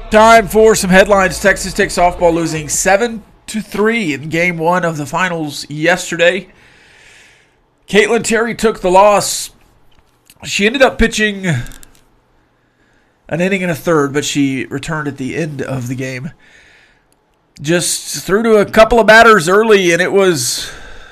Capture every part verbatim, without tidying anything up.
Time for some headlines. Texas Tech softball losing seven to three in game one of the finals yesterday. Caitlin Terry took the loss. She ended up pitching an inning and a third, but she returned at the end of the game. Just threw to a couple of batters early, and it was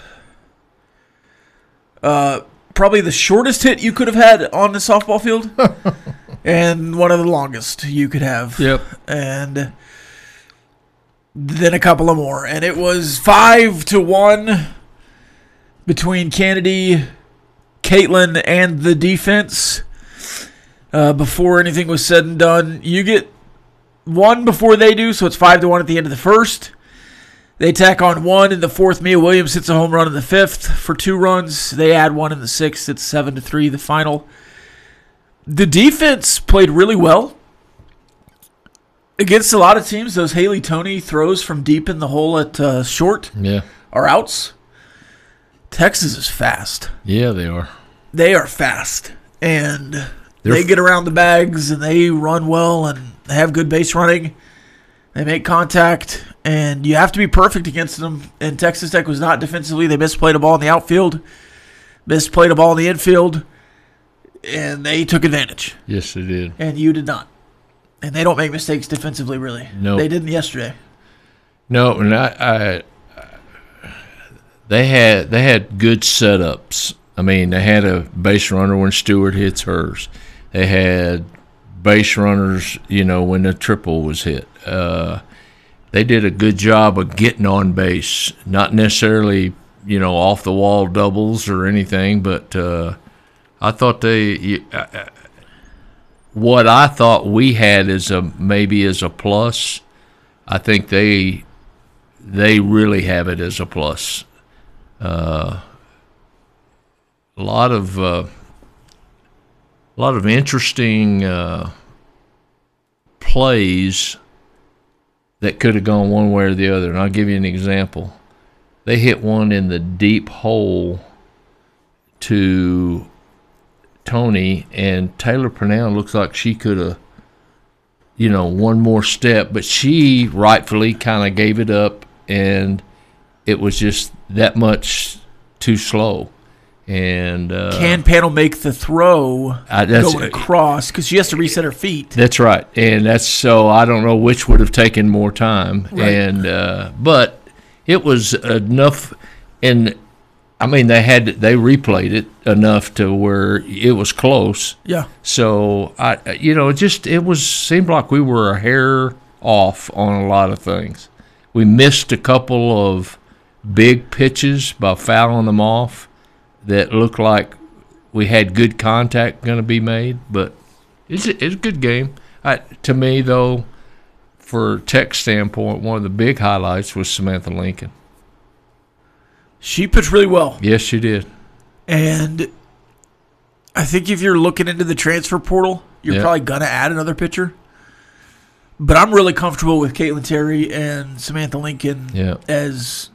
uh, probably the shortest hit you could have had on the softball field. And one of the longest you could have. Yep. And then a couple of more. And it was five to one between Kennedy, Caitlin, and the defense. Uh, before anything was said and done, you get one before they do, so it's five to one at the end of the first. They tack on one in the fourth. Mia Williams hits a home run in the fifth for two runs. They add one in the sixth. It's seven to three, the final. The defense played really well against a lot of teams. Those Haley Toney throws from deep in the hole at uh, short yeah. are outs. Texas is fast. Yeah, they are. They are fast. And They're they get around the bags, and they run well, and they have good base running. They make contact, and you have to be perfect against them. And Texas Tech was not defensively. They misplayed a ball in the outfield, misplayed a ball in the infield. And they took advantage. Yes, they did. And you did not. And they don't make mistakes defensively, really. No. They didn't yesterday. No, and I, I, they had they had good setups. I mean, they had a base runner when Stewart hits hers. They had base runners, you know, when the triple was hit. Uh, they did a good job of getting on base, not necessarily, you know, off the wall doubles or anything, but. Uh, I thought they, uh, what I thought we had as a maybe as a plus, I think they, they really have it as a plus. Uh, a lot of, uh, a lot of interesting uh, plays that could have gone one way or the other, and I'll give you an example. They hit one in the deep hole to Tony, and Taylor Purnell looks like she could have, you know, one more step, but she rightfully kind of gave it up, and it was just that much too slow. And uh, can Panel make the throw I, that's, going across because she has to reset her feet? That's right, and that's so I don't know which would have taken more time, right. and uh, but it was enough, and. I mean, they had they replayed it enough to where it was close. Yeah. So I, you know, it just it was seemed like we were a hair off on a lot of things. We missed a couple of big pitches by fouling them off that looked like we had good contact going to be made. But it's a, it's a good game. I, to me, though, for Tech standpoint, one of the big highlights was Samantha Lincoln. She pitched really well. Yes, she did. And I think if you're looking into the transfer portal, you're yeah. probably going to add another pitcher. But I'm really comfortable with Caitlin Terry and Samantha Lincoln yeah. as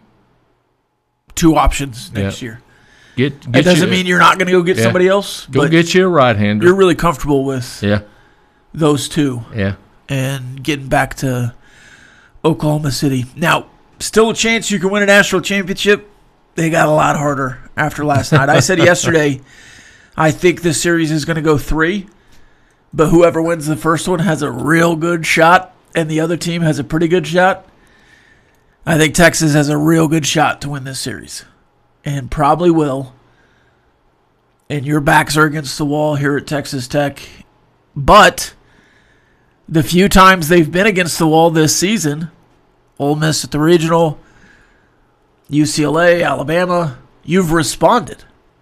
two options next yeah. year. Get, get That doesn't you, mean you're not going to go get yeah. somebody else. Go but get you a right-hander. You're really comfortable with yeah. those two. Yeah. And getting back to Oklahoma City. Now, still a chance you can win a national championship. They got a lot harder after last night. I said yesterday, I think this series is going to go three, but whoever wins the first one has a real good shot, and the other team has a pretty good shot. I think Texas has a real good shot to win this series, and probably will. And your backs are against the wall here at Texas Tech. But the few times they've been against the wall this season, Ole Miss at the regional, U C L A, Alabama, you've responded.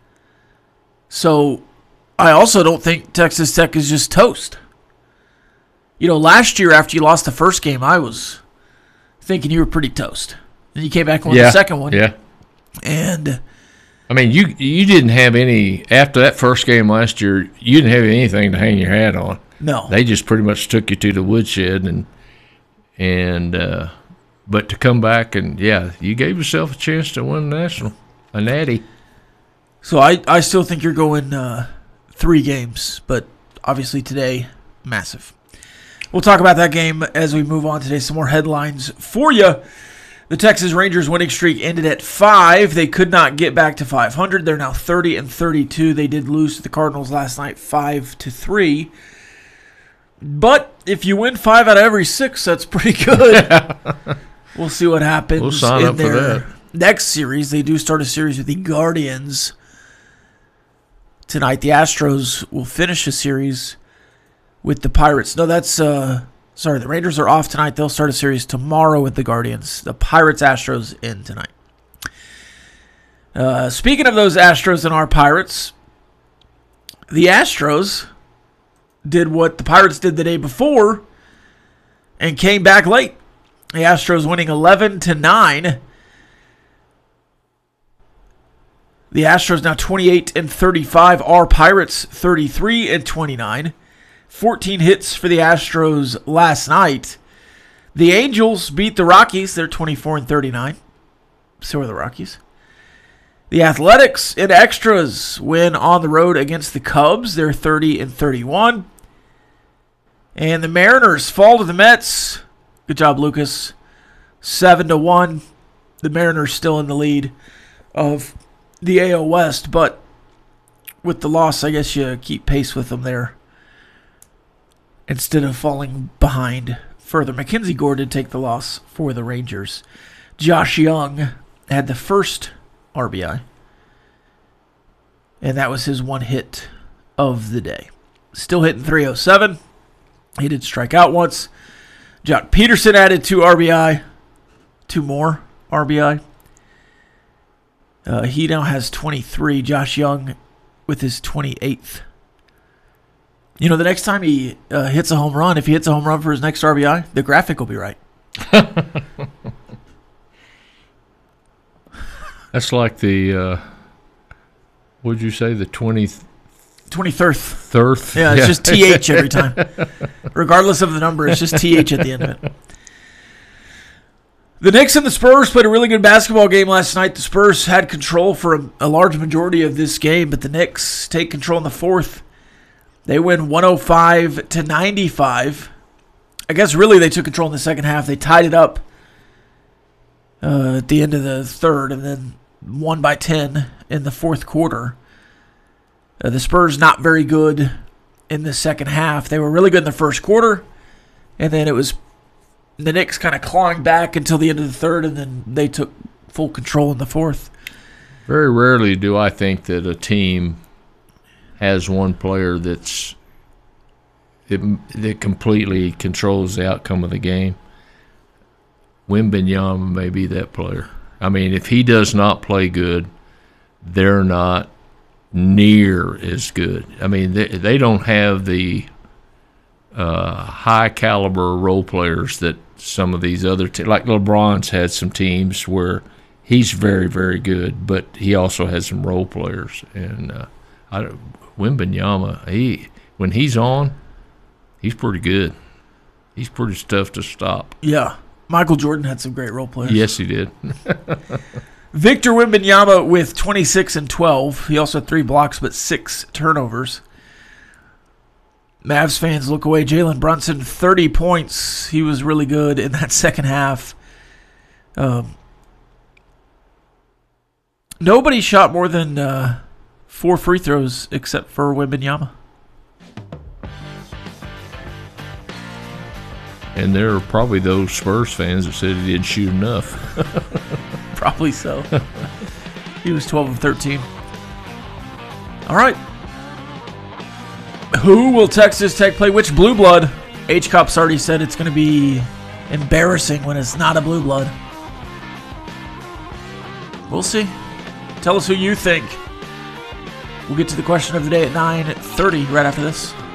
So I also don't think Texas Tech is just toast. You know, last year after you lost the first game, I was thinking you were pretty toast. Then you came back and won yeah. the second one. Yeah. And I mean, you you didn't have any after that first game last year. You didn't have anything to hang your hat on. no, They just pretty much took you to the woodshed, and and uh, but to come back and yeah, you gave yourself a chance to win a national, a natty. So I, I still think you're going uh, three games, but obviously today, massive. We'll talk about that game as we move on today. Some more headlines for you. The Texas Rangers winning streak ended at five. They could not get back to five hundred. They're now thirty and thirty-two. They did lose to the Cardinals last night, five to three. But if you win five out of every six, that's pretty good. We'll see what happens. We'll sign in up for their that. Next series. They do start a series with the Guardians tonight. The Astros will finish a series with the Pirates. No, that's uh, sorry. The Rangers are off tonight. They'll start a series tomorrow with the Guardians. The Pirates Astros in tonight. Uh, speaking of those Astros and our Pirates, the Astros did what the Pirates did the day before and came back late. The Astros winning eleven to nine. The Astros now twenty-eight and thirty-five. Our Pirates thirty-three and twenty-nine. fourteen hits for the Astros last night. The Angels beat the Rockies. They're twenty-four and thirty-nine. So are the Rockies. The Athletics in extras win on the road against the Cubs. They're thirty and thirty-one. And the Mariners fall to the Mets. Good job, Lucas. seven to one. The Mariners still in the lead of the A L West, but with the loss, I guess you keep pace with them there instead of falling behind further. Mackenzie Gore did take the loss for the Rangers. Josh Young had the first R B I, and that was his one hit of the day. Still hitting three oh seven. He did strike out once. Jock Peterson added two R B I, two more R B I. Uh, he now has twenty-three. Josh Young with his twenty-eighth. You know, the next time he uh, hits a home run, if he hits a home run for his next R B I, the graphic will be right. That's like the, uh, what did you say, the twentieth? twenty-third. Third? Yeah, it's yeah. just T H every time. Regardless of the number, it's just T H at the end of it. The Knicks and the Spurs played a really good basketball game last night. The Spurs had control for a, a large majority of this game, but the Knicks take control in the fourth. They win one oh five to ninety-five. I guess really they took control in the second half. They tied it up uh, at the end of the third and then won by ten in the fourth quarter. Uh, the Spurs not very good in the second half. They were really good in the first quarter, and then it was the Knicks kind of clawing back until the end of the third, and then they took full control in the fourth. Very rarely do I think that a team has one player that's it, that completely controls the outcome of the game. Wembanyama may be that player. I mean, if he does not play good, they're not near as good. I mean, they, they don't have the uh, high caliber role players that some of these other teams, like LeBron's had some teams where he's very, very good, but he also has some role players. And uh, I don't, Wembanyama, he when he's on, he's pretty good. He's pretty tough to stop. Yeah. Michael Jordan had some great role players. Yes, he did. Victor Wembanyama with twenty-six and twelve. He also had three blocks but six turnovers. Mavs fans look away. Jalen Brunson, thirty points. He was really good in that second half. Um, nobody shot more than uh, four free throws except for Wembanyama. And there are probably those Spurs fans that said he didn't shoot enough. Probably so. He was twelve of thirteen. All right. Who will Texas Tech play? Which blue blood? H-Cop's already said it's going to be embarrassing when it's not a blue blood. We'll see. Tell us who you think. We'll get to the question of the day at nine thirty right after this.